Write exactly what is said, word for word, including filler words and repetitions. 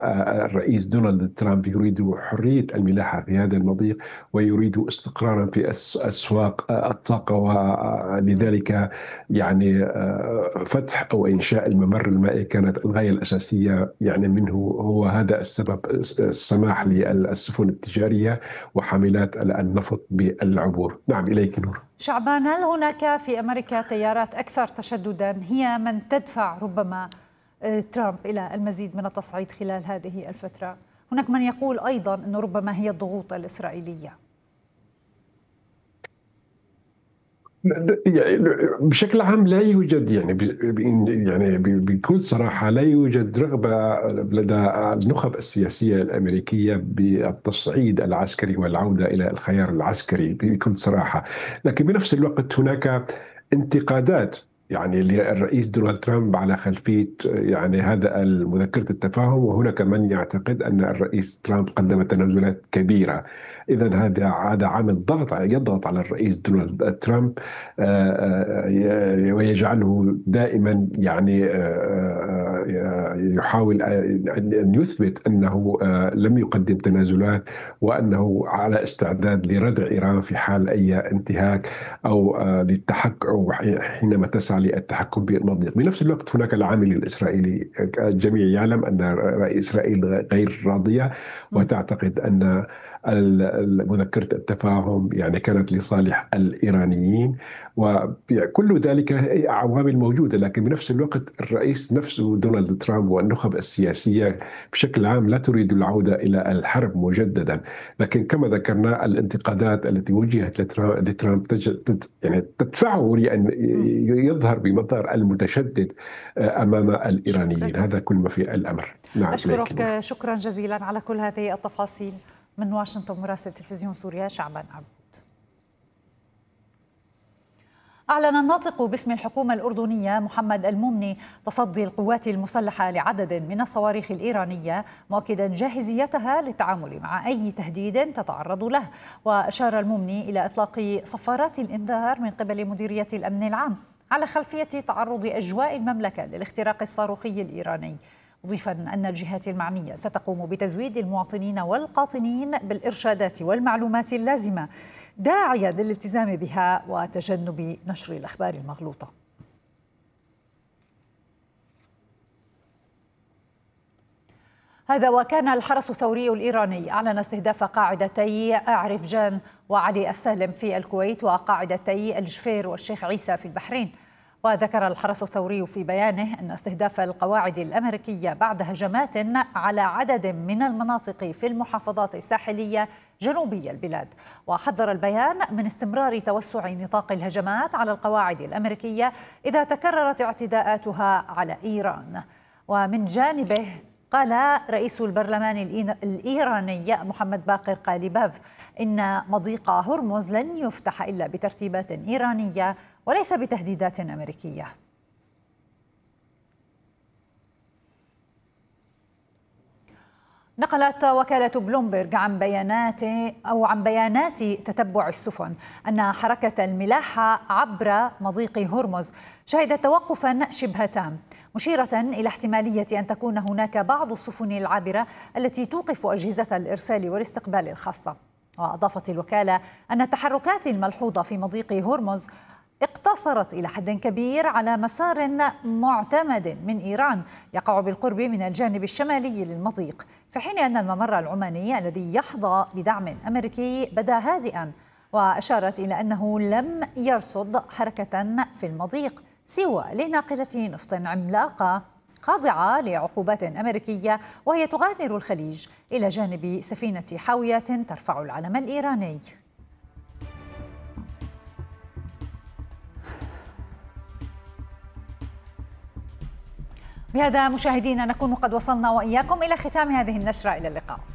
الرئيس دونالد ترامب يريد حرية الملاحة في هذا المضيق، ويريد استقرارا في أس- أسواق الطاقة، ولذلك يعني آه، فتح أو إنشاء الممر المائي كانت الغاية الأساسية يعني منه. هو هذا السبب السماح للسفن التجارية وحاملات النفط بالعبور. نعم، إليك نور. شعبان، هل هناك في أمريكا تيارات أكثر تشددا هي من تدفع ربما ترامب إلى المزيد من التصعيد خلال هذه الفترة؟ هناك من يقول أيضا أنه ربما هي الضغوط الإسرائيلية. يعني بشكل عام لا يوجد، يعني ب- ب- يعني ب- بكل صراحة لا يوجد رغبة لدى النخب السياسية الأمريكية بالتصعيد العسكري والعودة إلى الخيار العسكري بكل صراحة. لكن بنفس الوقت هناك انتقادات يعني للرئيس دونالد ترامب على خلفية يعني هذا مذكرة التفاهم، وهناك من يعتقد أن الرئيس ترامب قدم تنازلات كبيرة. إذا هذا هذا عامل ضغط يضغط على الرئيس دونالد ترامب، آه، آه، ويجعله دائما يعني آه، آه، يحاول أن يثبت أنه آه، لم يقدم تنازلات، وأنه على استعداد لردع إيران في حال أي انتهاك أو آه، للتحكم، أو حينما تسعى للتحكم بالمضيق. بنفس الوقت هناك العامل الإسرائيلي. الجميع يعلم أن إسرائيل غير راضية، وتعتقد أن مذكرة التفاهم يعني كانت لصالح الإيرانيين، وكل ذلك هي عوامل موجودة. لكن بنفس الوقت الرئيس نفسه دونالد ترامب والنخب السياسية بشكل عام لا تريد العودة إلى الحرب مجددا. لكن كما ذكرنا الانتقادات التي وجهت لترا- لترامب تج- تد- يعني تدفعه لأن يظهر بمظهر المتشدد أمام الإيرانيين. شكرا. هذا كل ما في الأمر. نعم، إليك نور. أشكرك شكرا جزيلا على كل هذه التفاصيل. من واشنطن مراسل تلفزيون سوريا شعبان عبود. أعلن الناطق باسم الحكومة الأردنية محمد المومني تصدي القوات المسلحة لعدد من الصواريخ الإيرانية، مؤكدا جاهزيتها للتعامل مع أي تهديد تتعرض له. وأشار المومني إلى إطلاق صفارات الإنذار من قبل مديرية الأمن العام على خلفية تعرض أجواء المملكة للاختراق الصاروخي الإيراني، مضيفا أن الجهات المعنية ستقوم بتزويد المواطنين والقاطنين بالإرشادات والمعلومات اللازمة، داعيا للالتزام بها وتجنب نشر الأخبار المغلوطة. هذا وكان الحرس الثوري الإيراني أعلن استهداف قاعدتي عرفجان وعلي السالم في الكويت وقاعدتي الجفير والشيخ عيسى في البحرين. وذكر الحرس الثوري في بيانه أن استهداف القواعد الأمريكية بعد هجمات على عدد من المناطق في المحافظات الساحلية جنوبي البلاد. وحذر البيان من استمرار توسع نطاق الهجمات على القواعد الأمريكية إذا تكررت اعتداءاتها على إيران. ومن جانبه قال رئيس البرلمان الإيراني محمد باقر قاليباف إن مضيق هرمز لن يفتح إلا بترتيبات إيرانية وليس بتهديدات أمريكية. نقلت وكالة بلومبرغ عن بيانات أو عن بيانات تتبع السفن أن حركة الملاحة عبر مضيق هرمز شهدت توقفا شبه تام، مشيرة إلى احتمالية أن تكون هناك بعض السفن العابرة التي توقف أجهزة الإرسال والاستقبال الخاصة. وأضافت الوكالة أن التحركات الملحوظة في مضيق هرمز اقتصرت إلى حد كبير على مسار معتمد من إيران يقع بالقرب من الجانب الشمالي للمضيق، في حين أن الممر العماني الذي يحظى بدعم أمريكي بدا هادئا. وأشارت إلى أنه لم يرصد حركة في المضيق سوى لناقلة نفط عملاقة خاضعة لعقوبات أمريكية وهي تغادر الخليج إلى جانب سفينة حاويات ترفع العلم الإيراني. بهذا مشاهدينا نكون قد وصلنا وإياكم إلى ختام هذه النشرة. إلى اللقاء.